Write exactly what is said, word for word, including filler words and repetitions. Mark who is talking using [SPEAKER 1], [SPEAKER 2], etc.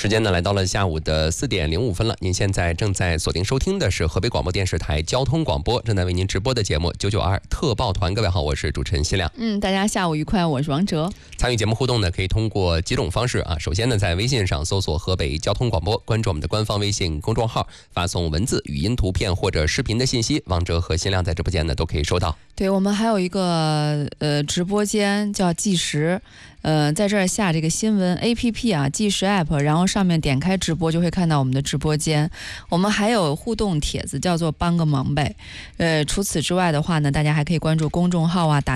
[SPEAKER 1] 时间呢来到了下午的四点零五分了，您现在正在锁定收听的是河北广播电视台交通广播正在为您直播的节目九九二特报团。各位好，我是主持人希亮。
[SPEAKER 2] 嗯，大家下午愉快，我是王哲。
[SPEAKER 1] 参与节目互动呢，可以通过几种方式啊。首先呢，在微信上搜索河北交通广播，关注我们的官方微信公众号，发送文字、语音、图片或者视频的信息，王哲和新亮在直播间呢都可以收到。
[SPEAKER 2] 对，我们还有一个呃直播间叫计时，呃，在这儿下这个新闻 A P P 啊，计时 App， 然后上面点开直播就会看到我们的直播间。我们还有互动帖子叫做帮个忙呗。呃，除此之外的话呢，大家还可以关注公众号啊，打